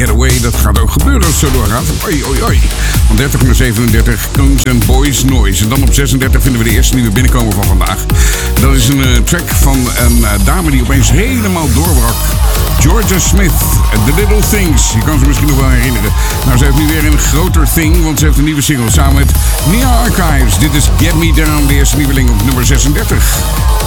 Getaway. Dat gaat ook gebeuren als het zo doorgaat. Oi, oi, oi. Van 30 naar 37, Guns and Boys Noise. En dan op 36 vinden we de eerste nieuwe binnenkomer van vandaag. Dat is een track van een dame die opeens helemaal doorbrak. Georgia Smith, The Little Things. Je kan ze misschien nog wel herinneren. Nou, ze heeft nu weer een groter thing, want ze heeft een nieuwe single samen met Nia Archives. Dit is Get Me Down, de eerste nieuweling op nummer 36.